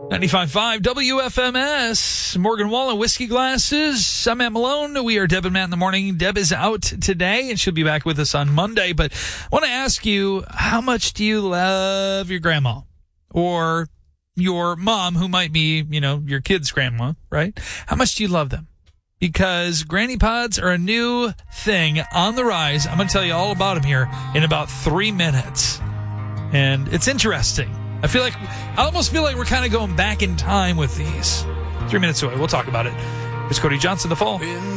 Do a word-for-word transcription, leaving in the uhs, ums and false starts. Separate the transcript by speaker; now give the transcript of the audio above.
Speaker 1: ninety-five point five W F M S, Morgan Wallen, Whiskey Glasses. I'm Matt Malone. We are Deb and Matt in the morning. Deb is out today, and she'll be back with us on Monday. But I want to ask you, how much do you love your grandma? Or your mom, who might be, you know, your kid's grandma, right? How much do you love them? Because Granny Pods are a new thing on the rise. I'm going to tell you all about them here in about three minutes. And it's interesting. I feel like, I almost feel like we're kind of going back in time with these. Three minutes away. We'll talk about it. It's Cody Johnson, The Fall.